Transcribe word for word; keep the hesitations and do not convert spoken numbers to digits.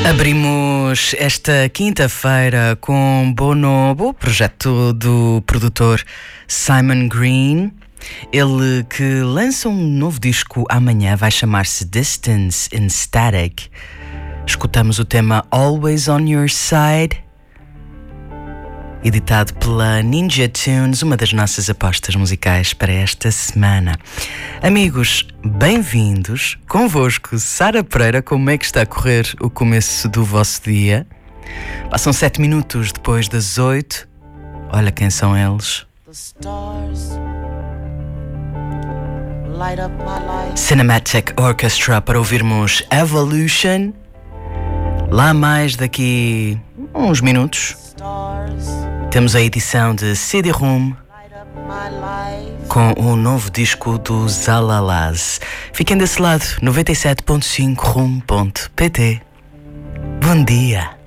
Abrimos esta quinta-feira com Bonobo, projeto do produtor Simon Green. Ele que lança um novo disco amanhã, vai chamar-se Distance in Static. Escutamos o tema Always on Your Side, editado pela Ninja Tunes, uma das nossas apostas musicais para esta semana. Amigos, bem-vindos. Convosco, Sara Pereira. Como é que está a correr o começo do vosso dia? Passam sete minutos depois das oito. Olha quem são eles. Cinematic Orchestra, para ouvirmos Evolution. Lá mais daqui uns minutos temos a edição de C D Room com o novo disco do Zalalaz. Fiquem desse lado, noventa e sete ponto cinco rum ponto pt. Bom dia.